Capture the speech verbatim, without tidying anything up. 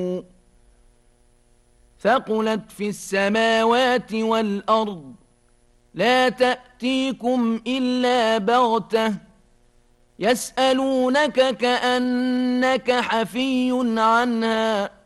ثقلت في السماوات والأرض لا تأتيكم إلا بغتة يسألونك كأنك حفي عنها